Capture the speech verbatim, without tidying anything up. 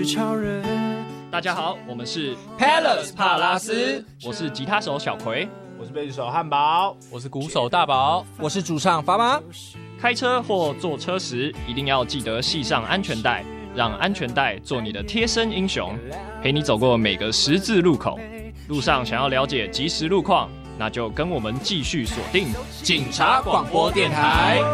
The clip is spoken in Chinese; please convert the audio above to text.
是超人。 大家好，我们是 Palace 帕拉斯， 我是吉他手小葵， 我是贝斯手汉堡， 我是鼓手大宝， 我是主唱发妈。 开车或坐车时，一定要记得系上安全带，让安全带做你的贴身英雄，陪你走过每个十字路口。路上想要了解即时路况，那就跟我们继续锁定警察广播电台。